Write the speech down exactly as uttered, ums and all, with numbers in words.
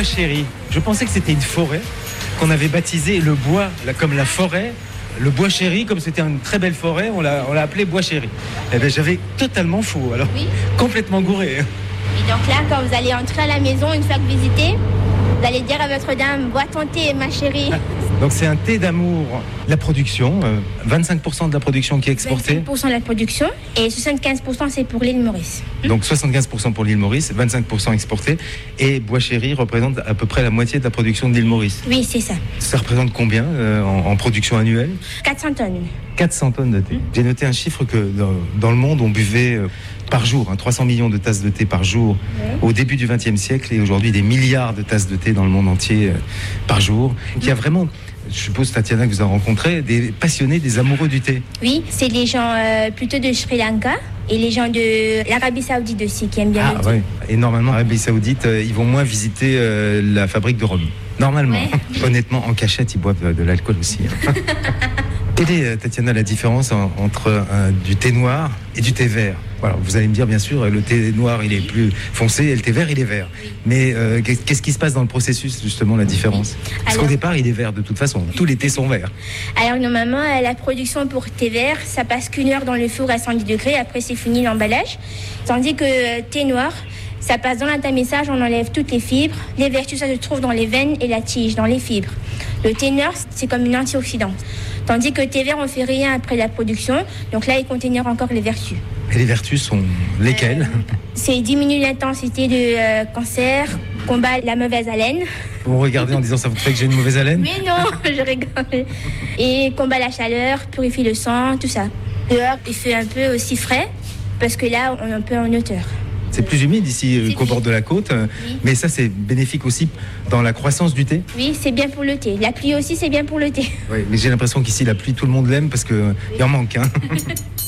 bois chéri. Je pensais que c'était une forêt qu'on avait baptisée le bois, là, comme la forêt. Le bois chéri, comme c'était une très belle forêt, on l'a, on l'a appelé bois chéri. Eh bien, j'avais totalement faux, alors Oui. complètement gouré. Et donc là, quand vous allez entrer à la maison, une fois que visitez, vous allez dire à votre dame, bois ton thé, ma chérie. Donc c'est un thé d'amour. La production, euh, vingt-cinq pour cent de la production qui est exportée. vingt-cinq pour cent de la production et soixante-quinze pour cent c'est pour l'île Maurice. Donc soixante-quinze pour cent pour l'île Maurice, vingt-cinq pour cent exporté. Et bois chéri représente à peu près la moitié de la production de l'île Maurice. Oui, c'est ça. Ça représente combien euh, en, en production annuelle? quatre cents tonnes. quatre cents tonnes de thé. J'ai noté un chiffre que dans, dans le monde, on buvait euh, par jour, hein, trois cents millions de tasses de thé par jour Ouais. au début du vingtième siècle et aujourd'hui des milliards de tasses de thé dans le monde entier euh, par jour. Donc il y a vraiment, je suppose Tatiana que vous avez rencontré, des passionnés, des amoureux du thé. Oui, c'est les gens euh, plutôt de Sri Lanka et les gens de l'Arabie Saoudite aussi qui aiment bien le thé. ouais. Et normalement, en Arabie Saoudite, euh, ils vont moins visiter euh, la fabrique de rhum. Normalement. Ouais. Honnêtement, en cachette, ils boivent euh, de l'alcool aussi. hein. Quelle est, euh, Tatiana, la différence en- entre euh, du thé noir et du thé vert? Voilà, vous allez me dire, bien sûr, le thé noir, il est plus foncé et le thé vert, il est vert. Mais euh, qu'est- qu'est-ce qui se passe dans le processus, justement, la différence? Parce qu'au Alors- départ, il est vert de toute façon. Tous les thés sont verts. Alors normalement, euh, la production pour thé vert, ça passe qu'une heure dans le four à cent dix degrés, après c'est fini l'emballage. Tandis que euh, thé noir, ça passe dans l'entamissage, on enlève toutes les fibres. Les vertus, ça se trouve dans les veines et la tige, dans les fibres. Le thé noir, c'est comme une antioxydant. Tandis que le thé vert, on fait rien après la production. Donc là, il contenir encore les vertus. Et les vertus sont lesquelles? C'est diminuer l'intensité de euh, cancer, combat la mauvaise haleine. Vous me regardez en disant, ça vous fait que j'ai une mauvaise haleine? Mais non, je rigole. Et combat la chaleur, purifie le sang, tout ça. Dehors, il fait un peu aussi frais, parce que là, on est un peu en hauteur. C'est plus humide ici euh, C'est qu'au bord de la côte, euh, Oui. mais ça c'est bénéfique aussi dans la croissance du thé. Oui, c'est bien pour le thé. La pluie aussi, c'est bien pour le thé. Oui, mais j'ai l'impression qu'ici la pluie tout le monde l'aime parce que euh, il en manque. Hein.